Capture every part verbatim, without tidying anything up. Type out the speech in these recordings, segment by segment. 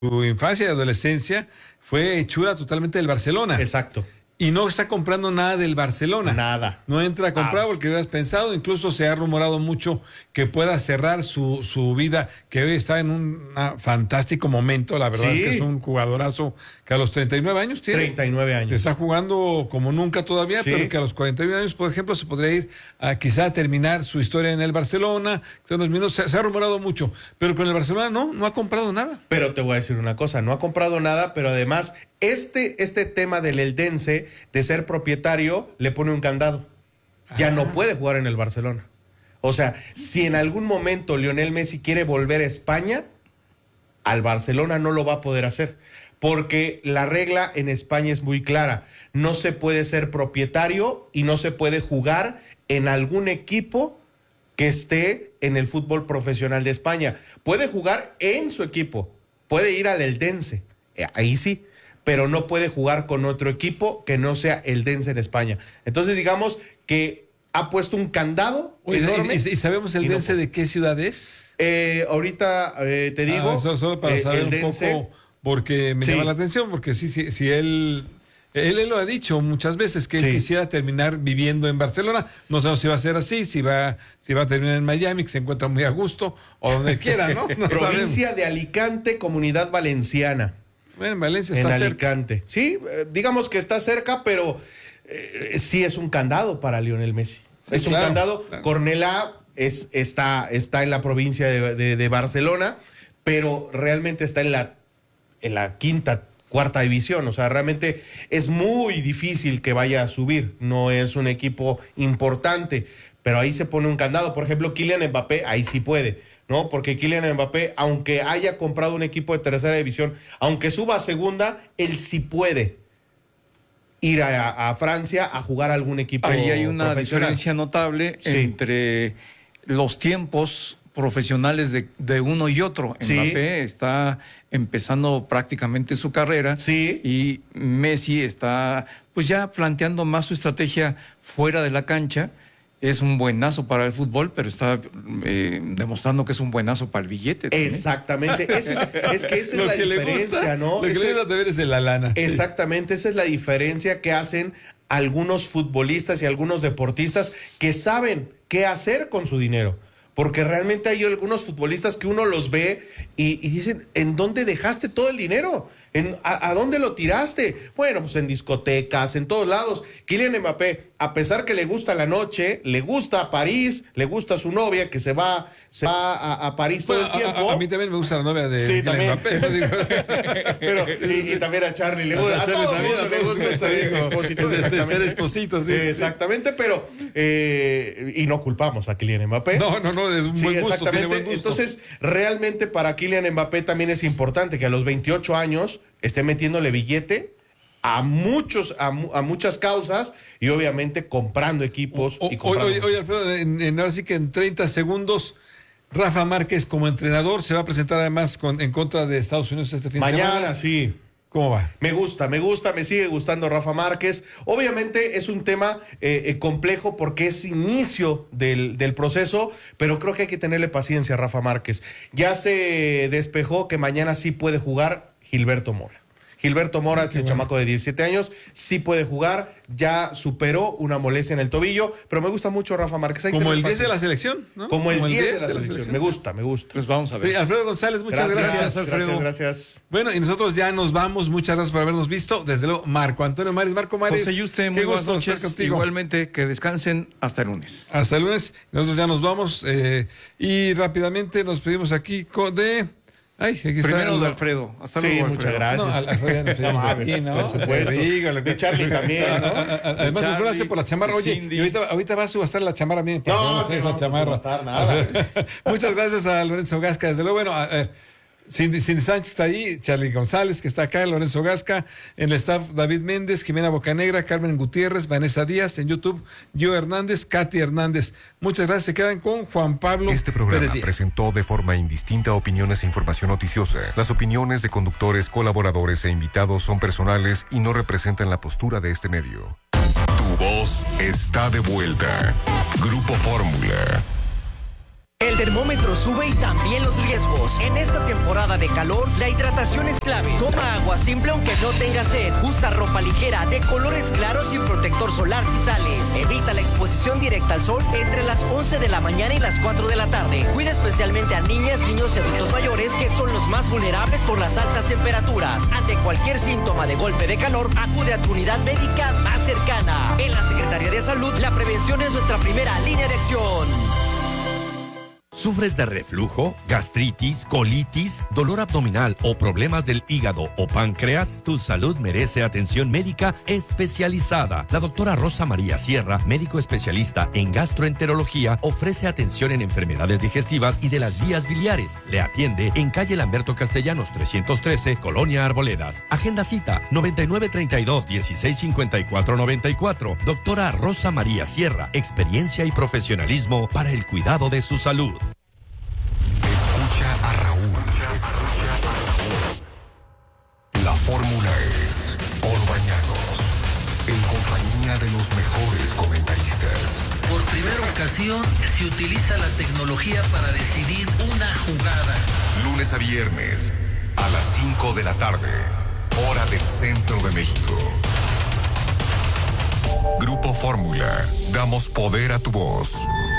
su infancia y adolescencia fue hechura totalmente del Barcelona. Exacto. Y no está comprando nada del Barcelona. Nada. No entra a comprar ah. porque hubieras pensado, incluso se ha rumorado mucho que pueda cerrar su, su vida, que hoy está en un ah, fantástico momento. La verdad sí. es que es un jugadorazo que a los treinta y nueve años tiene. treinta y nueve años. Está jugando como nunca todavía, sí. pero que a los cuarenta y nueve años, por ejemplo, se podría ir a quizá terminar su historia en el Barcelona. Son los minutos, se, se ha rumorado mucho, pero con el Barcelona no, no ha comprado nada. Pero te voy a decir una cosa, no ha comprado nada, pero además este, este tema del Eldense, de ser propietario, le pone un candado. Ya ah. no puede jugar en el Barcelona. O sea, si en algún momento Lionel Messi quiere volver a España, al Barcelona no lo va a poder hacer. Porque la regla en España es muy clara. No se puede ser propietario y no se puede jugar en algún equipo que esté en el fútbol profesional de España. Puede jugar en su equipo, puede ir al Eldense, ahí sí, pero no puede jugar con otro equipo que no sea Eldense en España. Entonces digamos que ha puesto un candado Oye, enorme. ¿Y, y sabemos el Eldense no, de qué ciudad es? Eh, ahorita eh, te digo. Ah, solo, solo para eh, saber Eldense, un poco, porque me sí. llama la atención, porque sí, sí, si él... Él, él lo ha dicho muchas veces, que él sí. quisiera terminar viviendo en Barcelona. No sabemos si va a ser así, si va, si va a terminar en Miami, que se encuentra muy a gusto, o donde quiera, ¿no? no Provincia sabemos. de Alicante, Comunidad Valenciana. Bueno, en Valencia está en cerca. Alicante. Sí, eh, digamos que está cerca, pero eh, sí es un candado para Lionel Messi. Sí, es claro, un candado. Claro. Cornellà es, está, está en la provincia de, de, de Barcelona, pero realmente está en la, en la quinta cuarta división, o sea, realmente es muy difícil que vaya a subir, no es un equipo importante, pero ahí se pone un candado. Por ejemplo, Kylian Mbappé, ahí sí puede, ¿no? Porque Kylian Mbappé, aunque haya comprado un equipo de tercera división, aunque suba a segunda, él sí puede ir a, a Francia a jugar a algún equipo profesional. Ahí hay una diferencia notable sí. entre los tiempos profesionales de, de uno y otro. Sí. Mbappé está empezando prácticamente su carrera sí. y Messi está pues ya planteando más su estrategia fuera de la cancha. Es un buenazo para el fútbol, pero está eh, demostrando que es un buenazo para el billete también. Exactamente, es, es, es que esa es lo la que diferencia, le gusta, ¿no? Lo que Ese, le gusta ver es la lana. Exactamente, esa es la diferencia que hacen algunos futbolistas y algunos deportistas que saben qué hacer con su dinero. Porque realmente hay algunos futbolistas que uno los ve y, y dicen, ¿en dónde dejaste todo el dinero? ¿En, a, ¿A dónde lo tiraste? Bueno, pues en discotecas, en todos lados. Kylian Mbappé, a pesar que le gusta la noche, le gusta París, le gusta su novia que se va, se va a, a París todo bueno, el tiempo. A, a, a mí también me gusta la novia de sí, Kylian también. Mbappé. Pero, y, y también a Charlie le gusta. A, a todo el mundo le gusta estar Expósito. Estar Expósito, sí. Exactamente, pero eh, y no culpamos a Kylian Mbappé. No, no, no, es un sí, buen gusto, exactamente. tiene buen gusto. Entonces, realmente para Kylian Mbappé también es importante que a los veintiocho años esté metiéndole billete a muchos, a, a muchas causas y obviamente comprando equipos. O, y comprando oye, oye, Alfredo, en, en, ahora sí que en treinta segundos, Rafa Márquez como entrenador se va a presentar además con, en contra de Estados Unidos este fin de semana. Mañana, sí. ¿Cómo va? Me gusta, me gusta, me sigue gustando Rafa Márquez. Obviamente es un tema eh, eh, complejo porque es inicio del, del proceso, pero creo que hay que tenerle paciencia a Rafa Márquez. Ya se despejó que mañana sí puede jugar Gilberto Mora. Gilberto Mora, ese chamaco de diecisiete años, sí puede jugar, ya superó una molestia en el tobillo, pero me gusta mucho Rafa Márquez. Hay Como el diez de la selección, ¿no? Como el diez de la selección. selección. Me gusta, me gusta. Pues vamos a ver. Sí, Alfredo González, muchas gracias. Gracias, Alfredo. gracias, gracias. Bueno, y nosotros ya nos vamos. Muchas gracias por habernos visto. Desde luego, Marco Antonio Mares. Marco Mares. José Yuste, muy buenas noches. Igualmente, que descansen hasta el lunes. Hasta el lunes. Nosotros ya nos vamos. Eh, y rápidamente nos pedimos aquí de... Ay, primero de Alfredo. Hasta sí, luego, muchas Alfredo. gracias. No, Alfredo ya nos pedimos, ¿no? Por supuesto. Digo, de Charlie también, ¿no? Además, Charlie, gracias por la chamarra. Oye, y ahorita, ahorita va a subastar la chamarra. Miren, no, no, esa no chamarra. subastar nada. Muchas gracias a Lorenzo Gasca. Desde luego, bueno, a, a, Cindy, Cindy Sánchez está ahí, Charlie González, que está acá, Lorenzo Gasca, en el staff David Méndez, Jimena Bocanegra, Carmen Gutiérrez, Vanessa Díaz, en YouTube, Gio Hernández, Katy Hernández. Muchas gracias, se quedan con Juan Pablo. Este programa presentó de forma indistinta opiniones e información noticiosa. Las opiniones de conductores, colaboradores e invitados son personales y no representan la postura de este medio. Tu voz está de vuelta. Grupo Fórmula. El termómetro sube y también los riesgos. En esta temporada de calor, la hidratación es clave. Toma agua simple aunque no tengas sed. Usa ropa ligera de colores claros y protector solar si sales. Evita la exposición directa al sol entre las once de la mañana y las cuatro de la tarde. Cuida especialmente a niñas, niños y adultos mayores, que son los más vulnerables por las altas temperaturas. Ante cualquier síntoma de golpe de calor, acude a tu unidad médica más cercana. En la Secretaría de Salud, la prevención es nuestra primera línea de acción. ¿Sufres de reflujo, gastritis, colitis, dolor abdominal o problemas del hígado o páncreas? Tu salud merece atención médica especializada. La doctora Rosa María Sierra, médico especialista en gastroenterología, ofrece atención en enfermedades digestivas y de las vías biliares. Le atiende en calle Lamberto Castellanos trescientos trece, Colonia Arboledas. Agenda cita noventa y nueve treinta y dos, dieciséis cincuenta y cuatro noventa y cuatro. Doctora Rosa María Sierra, experiencia y profesionalismo para el cuidado de su salud. Escucha a Raúl. La fórmula es Paul Bañanos, en compañía de los mejores comentaristas. Por primera ocasión se utiliza la tecnología para decidir una jugada. Lunes a viernes, a las cinco de la tarde, hora del centro de México. Grupo Fórmula, damos poder a tu voz.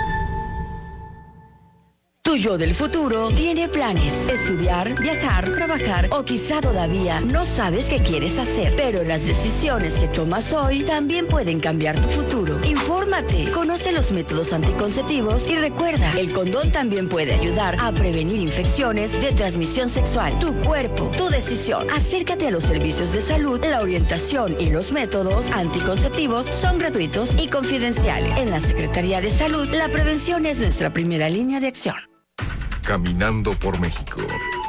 Tu yo del futuro tiene planes: estudiar, viajar, trabajar o quizá todavía no sabes qué quieres hacer, pero las decisiones que tomas hoy también pueden cambiar tu futuro. Infórmate, conoce los métodos anticonceptivos y recuerda, el condón también puede ayudar a prevenir infecciones de transmisión sexual. Tu cuerpo, tu decisión. Acércate a los servicios de salud. La orientación y los métodos anticonceptivos son gratuitos y confidenciales. En la Secretaría de Salud, la prevención es nuestra primera línea de acción. Caminando por México.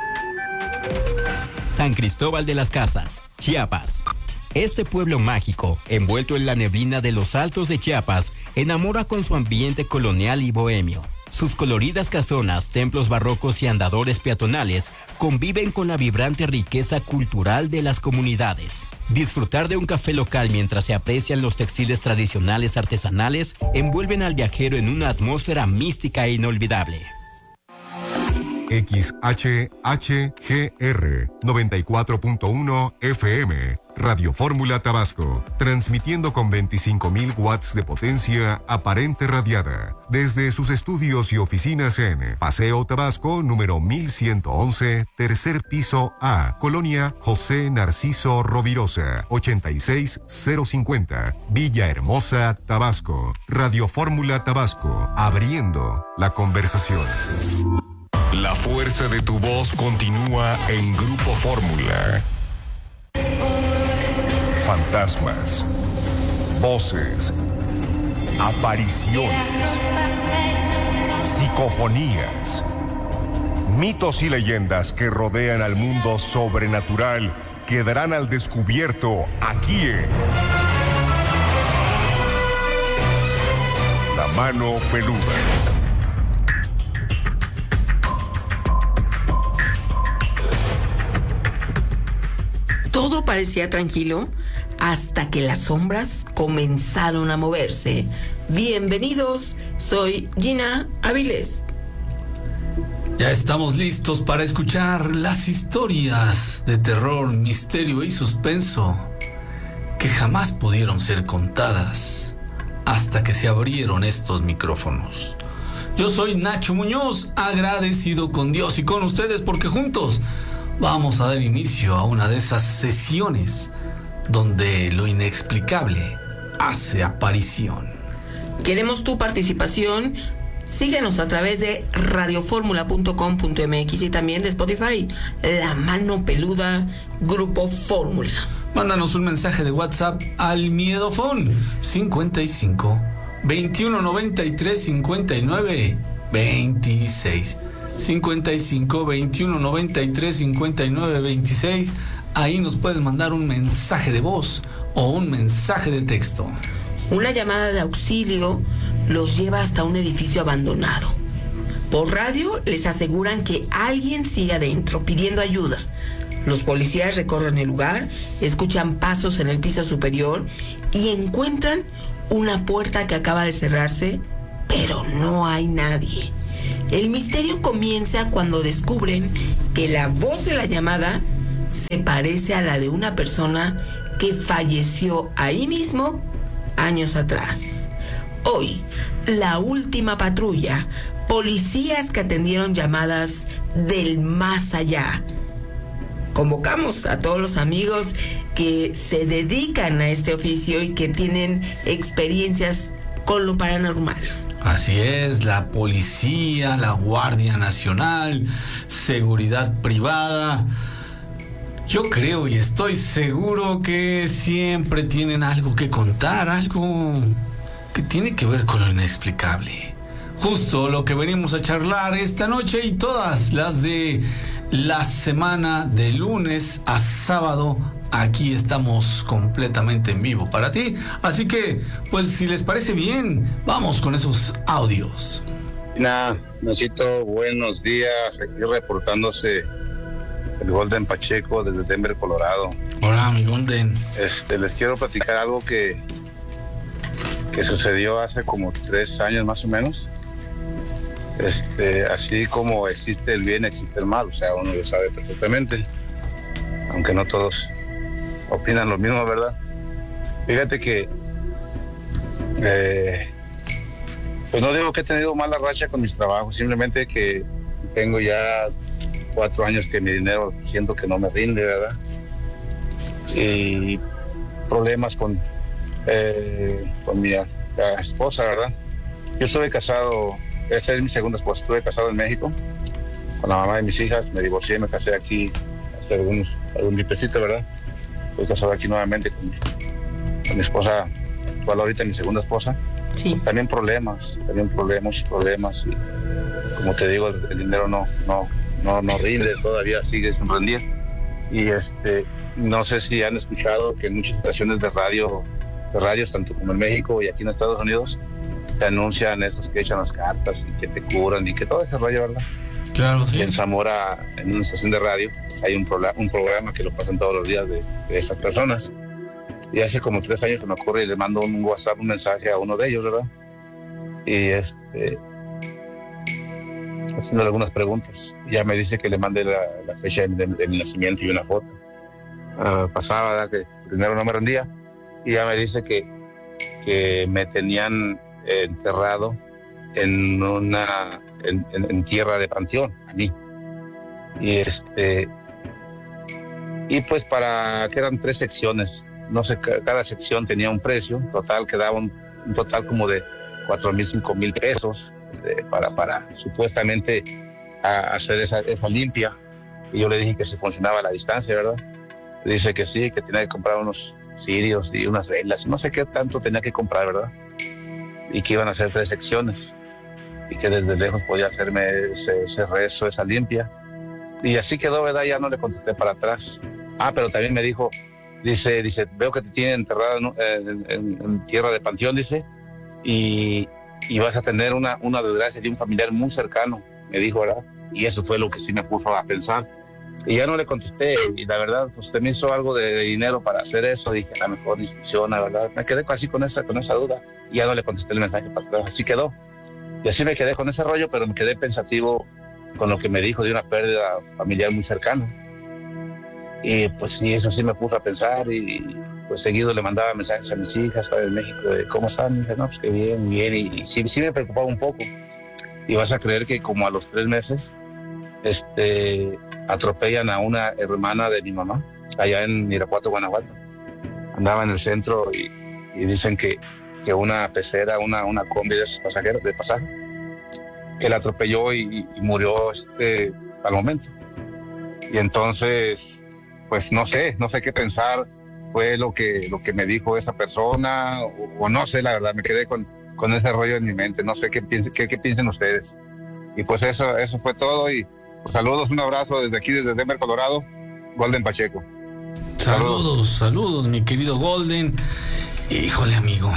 San Cristóbal de las Casas, Chiapas. Este pueblo mágico, envuelto en la neblina de los altos de Chiapas, enamora con su ambiente colonial y bohemio. Sus coloridas casonas, templos barrocos y andadores peatonales conviven con la vibrante riqueza cultural de las comunidades. Disfrutar de un café local mientras se aprecian los textiles tradicionales artesanales envuelven al viajero en una atmósfera mística e inolvidable. X H H G R noventa y cuatro punto uno F M, Radio Fórmula Tabasco, transmitiendo con veinticinco mil watts de potencia aparente radiada, desde sus estudios y oficinas en Paseo Tabasco, número mil ciento once, tercer piso A, Colonia José Narciso Rovirosa, ochenta y seis cero cincuenta, Villahermosa, Tabasco. Radio Fórmula Tabasco, abriendo la conversación. La fuerza de tu voz continúa en Grupo Fórmula. Fantasmas, voces, apariciones, psicofonías, mitos y leyendas que rodean al mundo sobrenatural quedarán al descubierto aquí en La Mano Peluda. Todo parecía tranquilo hasta que las sombras comenzaron a moverse. Bienvenidos, soy Gina Avilés. Ya estamos listos para escuchar las historias de terror, misterio y suspenso que jamás pudieron ser contadas hasta que se abrieron estos micrófonos. Yo soy Nacho Muñoz, agradecido con Dios y con ustedes porque juntos vamos a dar inicio a una de esas sesiones donde lo inexplicable hace aparición. Queremos tu participación. Síguenos a través de radioformula punto com punto m x y también de Spotify. La Mano Peluda, Grupo Fórmula. Mándanos un mensaje de WhatsApp al Miedofón cincuenta y cinco, veintiuno noventa y tres, cincuenta y nueve, veintiséis. cincuenta y cinco, veintiuno noventa y tres, cincuenta y nueve, veintiséis. Ahí nos puedes mandar un mensaje de voz o un mensaje de texto. Una llamada de auxilio los lleva hasta un edificio abandonado. Por radio les aseguran que alguien sigue adentro pidiendo ayuda. Los policías recorren el lugar, escuchan pasos en el piso superior y encuentran una puerta que acaba de cerrarse, pero no hay nadie. El misterio comienza cuando descubren que la voz de la llamada se parece a la de una persona que falleció ahí mismo años atrás. Hoy, La Última Patrulla, policías que atendieron llamadas del más allá. Convocamos a todos los amigos que se dedican a este oficio y que tienen experiencias con lo paranormal. Así es, la policía, la Guardia Nacional, seguridad privada. Yo creo y estoy seguro que siempre tienen algo que contar, algo que tiene que ver con lo inexplicable. Justo lo que venimos a charlar esta noche y todas las de la semana de lunes a sábado. Aquí estamos completamente en vivo para ti. Así que, pues si les parece bien, vamos con esos audios. Nada, necesito buenos días. Aquí reportándose el Golden Pacheco desde Denver, Colorado. Hola, mi Golden. Este, les quiero platicar algo que, que sucedió hace como tres años más o menos. Este, así como existe el bien, existe el mal, o sea, uno lo sabe perfectamente, aunque no todos opinan lo mismo, ¿verdad? Fíjate que, eh, pues no digo que he tenido mala racha con mis trabajos, simplemente que tengo ya cuatro años que mi dinero siento que no me rinde, ¿verdad? Y problemas con, eh, con mi esposa, ¿verdad? Yo estuve casado, esa es mi segunda esposa, estuve casado en México con la mamá de mis hijas, me divorcié y me casé aquí hace algunos, algún tipecito, ¿verdad? Estoy casado aquí nuevamente con mi, con mi esposa actual, ahorita mi segunda esposa. Sí. También problemas, también problemas, problemas y como te digo, el, el dinero no, no, no, no rinde, todavía sigue sin rendir. Y este, no sé si han escuchado que en muchas estaciones de radio, de radios, tanto como en México y aquí en Estados Unidos, te anuncian esos que echan las cartas y que te curan y que todo ese rollo, ¿verdad? Claro, sí. Y en Zamora, en una estación de radio, pues hay un, programa, un programa que lo pasan todos los días de, de esas personas. Y hace como tres años se me ocurre y le mando un WhatsApp, un mensaje a uno de ellos, ¿verdad? Y este, haciendo algunas preguntas. Ya me dice que le mande la, la fecha de, de mi nacimiento y una foto. Uh, pasaba, ¿verdad? Que primero no me rendía. Y ya me dice que, que me tenían eh, enterrado en una en, en, en tierra de panteón, a mí. Y este, y pues para que eran tres secciones. No sé, cada sección tenía un precio, total quedaba un, un total como de cuatro mil, cinco mil pesos de, para, para supuestamente a, hacer esa, esa limpia. Y yo le dije que si funcionaba a la distancia, ¿verdad? Dice que sí, que tenía que comprar unos cirios y unas velas, no sé qué tanto tenía que comprar, ¿verdad? Y que iban a hacer tres secciones y que desde lejos podía hacerme ese, ese rezo, esa limpia. Y así quedó, ¿verdad? Ya no le contesté para atrás. Ah, pero también me dijo, Dice, dice, veo que te tienen enterrada en, en, en, en tierra de panteón, dice, y, y vas a tener una, una desgracia de un familiar muy cercano, me dijo, ¿verdad? Y eso fue lo que sí me puso a pensar. Y ya no le contesté, y la verdad, pues se me hizo algo de, de dinero para hacer eso, dije, a lo mejor ni funciona, ¿verdad? Me quedé casi con esa, con esa duda, y ya no le contesté el mensaje para atrás, así quedó. Y así me quedé con ese rollo, pero me quedé pensativo con lo que me dijo de una pérdida familiar muy cercana. Y pues sí, eso sí me puso a pensar y pues seguido le mandaba mensajes a mis hijas en México de cómo están. Y dije, no, pues que bien, bien. Y, y sí, sí me preocupaba un poco. Y vas a creer que como a los tres meses este, atropellan a una hermana de mi mamá allá en Irapuato, Guanajuato. Andaba en el centro y, y dicen que, que una pecera, una, una combi de pasajeros, de pasaje, que la atropelló y, y murió este, al momento. Y entonces, pues no sé, no sé qué pensar, fue lo que, lo que me dijo esa persona, o, o no sé, la verdad, me quedé con, con ese rollo en mi mente, no sé qué piensen, qué, qué piensen ustedes. Y pues eso, eso fue todo, y pues, saludos, un abrazo desde aquí, desde Denver, Colorado, Golden Pacheco. Saludos, saludos, saludos, mi querido Golden. Híjole, amigo,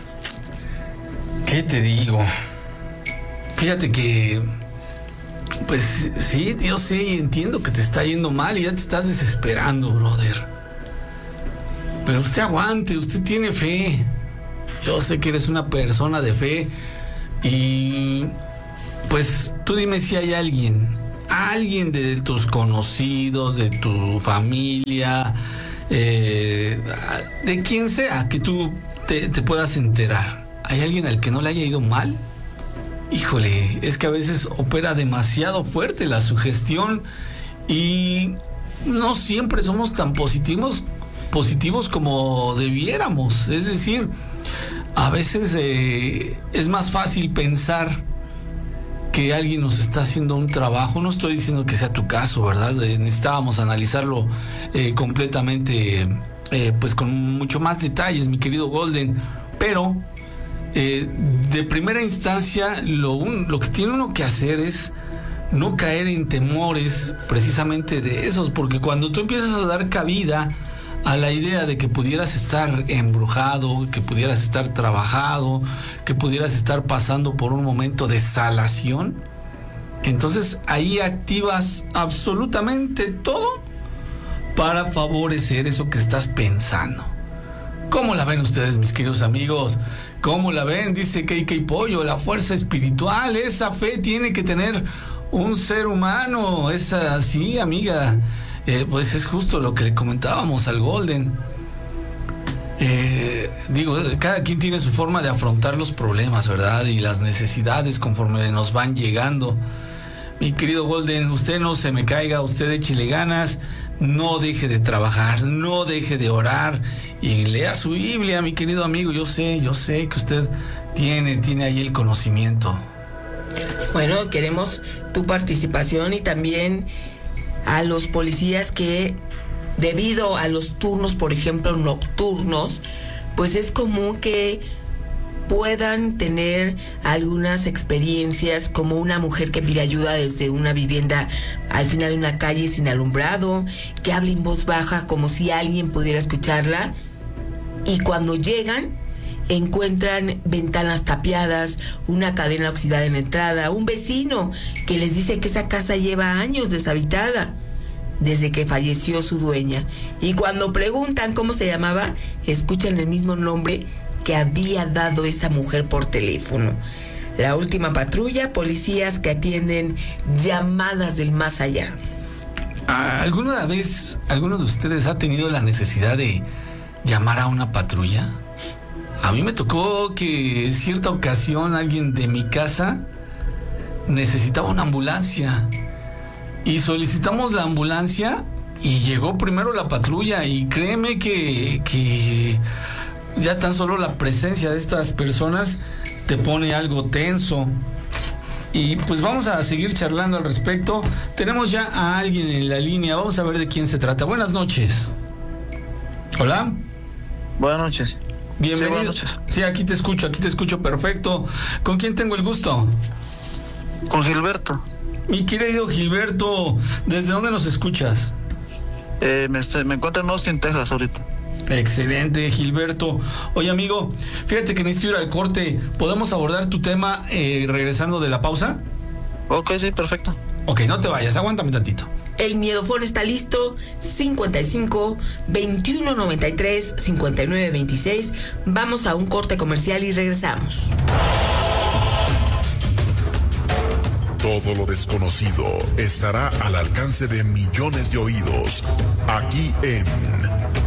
¿qué te digo? Fíjate que... Pues sí, yo sé y entiendo que te está yendo mal y ya te estás desesperando, brother. Pero usted aguante, usted tiene fe. Yo sé que eres una persona de fe y pues tú dime si hay alguien, alguien de tus conocidos, de tu familia, eh, de quien sea, que tú te, te puedas enterar. ¿Hay alguien al que no le haya ido mal? Híjole, es que a veces opera demasiado fuerte la sugestión y no siempre somos tan positivos, positivos como debiéramos. Es decir, a veces eh, es más fácil pensar que alguien nos está haciendo un trabajo. No estoy diciendo que sea tu caso, ¿verdad? Eh, necesitábamos analizarlo eh, completamente, eh, pues con mucho más detalles, mi querido Golden, pero eh, de primera instancia lo, un, lo que tiene uno que hacer es no caer en temores precisamente de esos, porque cuando tú empiezas a dar cabida a la idea de que pudieras estar embrujado, que pudieras estar trabajado, que pudieras estar pasando por un momento de salación, entonces ahí activas absolutamente todo para favorecer eso que estás pensando. ¿Cómo la ven ustedes, mis queridos amigos? ¿Cómo la ven? Dice K K Pollo, la fuerza espiritual, esa fe tiene que tener un ser humano. Esa, sí, amiga, eh, pues es justo lo que le comentábamos al Golden. Eh, digo, cada quien tiene su forma de afrontar los problemas, ¿verdad? Y las necesidades conforme nos van llegando. Mi querido Golden, usted no se me caiga, usted échele ganas, no deje de trabajar, no deje de orar y lea su Biblia, mi querido amigo. Yo sé, yo sé que usted tiene, tiene ahí el conocimiento. Bueno, queremos tu participación y también a los policías que, debido a los turnos, por ejemplo, nocturnos, pues es común que puedan tener algunas experiencias, como una mujer que pide ayuda desde una vivienda al final de una calle sin alumbrado, que habla en voz baja como si alguien pudiera escucharla, y cuando llegan encuentran ventanas tapiadas, una cadena oxidada en la entrada, un vecino que les dice que esa casa lleva años deshabitada desde que falleció su dueña, y cuando preguntan cómo se llamaba, escuchan el mismo nombre que había dado esa mujer por teléfono. La última patrulla, policías que atienden llamadas del más allá. ¿Alguna vez alguno de ustedes ha tenido la necesidad de llamar a una patrulla? A mí me tocó que en cierta ocasión alguien de mi casa necesitaba una ambulancia y solicitamos la ambulancia y llegó primero la patrulla, y créeme que, que ya tan solo la presencia de estas personas te pone algo tenso. Y pues vamos a seguir charlando al respecto. Tenemos ya a alguien en la línea, vamos a ver de quién se trata. Buenas noches. Hola. Buenas noches. Bienvenido. Sí, buenas noches. Sí, aquí te escucho, aquí te escucho perfecto. ¿Con quién tengo el gusto? Con Gilberto. Mi querido Gilberto, ¿desde dónde nos escuchas? Eh, me, estoy, me encuentro en Austin, Texas ahorita. Excelente, Gilberto. Oye, amigo, fíjate que necesito ir al corte. ¿Podemos abordar tu tema eh, regresando de la pausa? Ok, sí, perfecto. Ok, no te vayas, aguántame tantito. El miedofón está listo, cincuenta y cinco, veintiuno noventa y tres, cincuenta y nueve veintiséis. Vamos a un corte comercial y regresamos. Todo lo desconocido estará al alcance de millones de oídos, aquí en